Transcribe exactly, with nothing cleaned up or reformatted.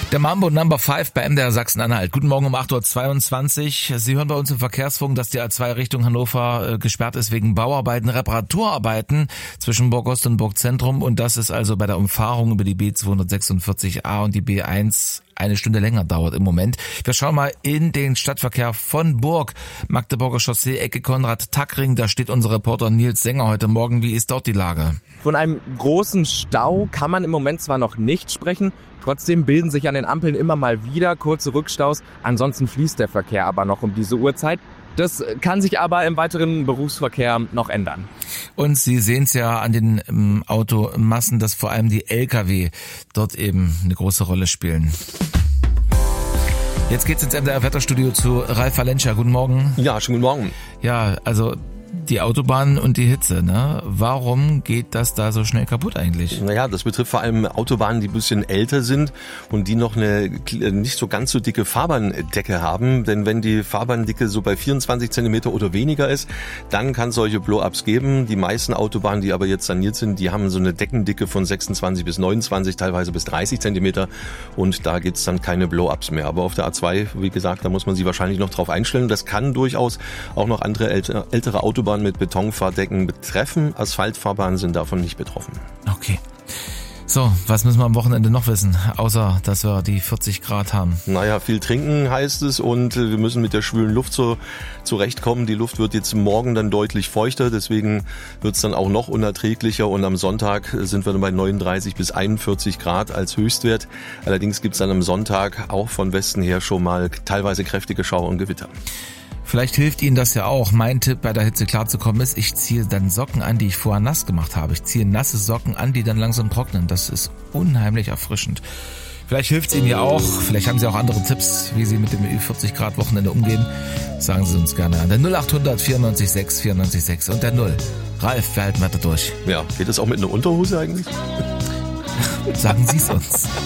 Der Mambo Number fünf bei M D R Sachsen-Anhalt. Guten Morgen um acht Uhr zweiundzwanzig. Sie hören bei uns im Verkehrsfunk, dass die A zwei Richtung Hannover äh, gesperrt ist wegen Bauarbeiten, Reparaturarbeiten zwischen Burgost und Burgzentrum. Und das ist also bei der Umfahrung über die B zweihundertsechsundvierzig A und die B eins eine Stunde länger dauert im Moment. Wir schauen mal in den Stadtverkehr von Burg. Magdeburger Chaussee, Ecke Konrad-Tackring. Da steht unser Reporter Nils Sänger heute Morgen. Wie ist dort die Lage? Von einem großen Stau kann man im Moment zwar noch nicht sprechen, trotzdem bilden sich an den Ampeln immer mal wieder kurze Rückstaus. Ansonsten fließt der Verkehr aber noch um diese Uhrzeit. Das kann sich aber im weiteren Berufsverkehr noch ändern. Und Sie sehen es ja an den ähm, Automassen, dass vor allem die L K W dort eben eine große Rolle spielen. Jetzt geht's ins M D R-Wetterstudio zu Ralf Valencia. Guten Morgen. Ja, schönen guten Morgen. Ja, also die Autobahn und die Hitze, ne? Warum geht das da so schnell kaputt eigentlich? Naja, das betrifft vor allem Autobahnen, die ein bisschen älter sind und die noch eine nicht so ganz so dicke Fahrbahndecke haben. Denn wenn die Fahrbahndicke so bei vierundzwanzig Zentimeter oder weniger ist, dann kann es solche Blow-ups geben. Die meisten Autobahnen, die aber jetzt saniert sind, die haben so eine Deckendicke von sechsundzwanzig bis neunundzwanzig, teilweise bis dreißig Zentimeter. Und da gibt's dann keine Blow-ups mehr. Aber auf der A zwei, wie gesagt, da muss man sich wahrscheinlich noch drauf einstellen. Das kann durchaus auch noch andere ältere, ältere Autobahnen mit Betonfahrdecken betreffen. Asphaltfahrbahnen sind davon nicht betroffen. Okay. So, was müssen wir am Wochenende noch wissen, außer dass wir die vierzig Grad haben? Naja, viel trinken heißt es und wir müssen mit der schwülen Luft so zurechtkommen. Die Luft wird jetzt morgen dann deutlich feuchter, deswegen wird es dann auch noch unerträglicher und am Sonntag sind wir dann bei neununddreißig bis einundvierzig Grad als Höchstwert. Allerdings gibt es dann am Sonntag auch von Westen her schon mal teilweise kräftige Schauer und Gewitter. Vielleicht hilft Ihnen das ja auch. Mein Tipp, bei der Hitze klarzukommen ist, ich ziehe dann Socken an, die ich vorher nass gemacht habe. Ich ziehe nasse Socken an, die dann langsam trocknen. Das ist unheimlich erfrischend. Vielleicht hilft es Ihnen ja auch. Vielleicht haben Sie auch andere Tipps, wie Sie mit dem vierzig Grad Wochenende umgehen. Sagen Sie uns gerne an der null acht hundert vierundneunzig sechs vierundneunzig sechs und der null. Ralf, wir halten weiter durch. Ja, geht das auch mit einer Unterhose eigentlich? Sagen Sie es uns.